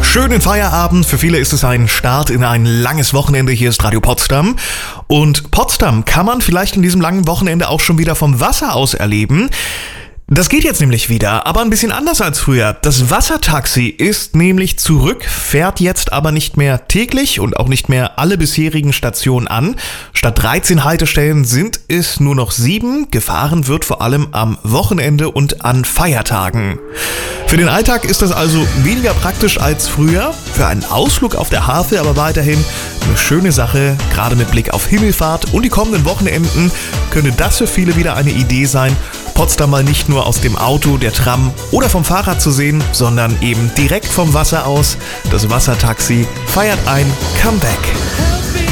Schönen Feierabend. Für viele ist es ein Start in ein langes Wochenende. Hier ist Radio Potsdam. Und Potsdam kann man vielleicht in diesem langen Wochenende auch schon wieder vom Wasser aus erleben. Das geht jetzt nämlich wieder, aber ein bisschen anders als früher. Das Wassertaxi ist nämlich zurück, fährt jetzt aber nicht mehr täglich und auch nicht mehr alle bisherigen Stationen an. Statt 13 Haltestellen sind es nur noch 7. Gefahren wird vor allem am Wochenende und an Feiertagen. Für den Alltag ist das also weniger praktisch als früher. Für einen Ausflug auf der Havel aber weiterhin eine schöne Sache. Gerade mit Blick auf Himmelfahrt und die kommenden Wochenenden könnte das für viele wieder eine Idee sein, Potsdam mal nicht nur aus dem Auto, der Tram oder vom Fahrrad zu sehen, sondern eben direkt vom Wasser aus. Das Wassertaxi feiert ein Comeback.